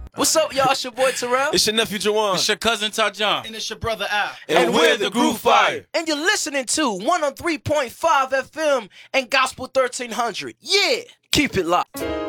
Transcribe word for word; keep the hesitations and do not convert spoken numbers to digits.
What's up, y'all? It's your boy Terrell. It's your nephew Jawan. It's your cousin Tajon. And it's your brother Al. And, and we're the Groove Fire. And you're listening to one oh three point five F M and Gospel thirteen hundred. Yeah, keep it locked.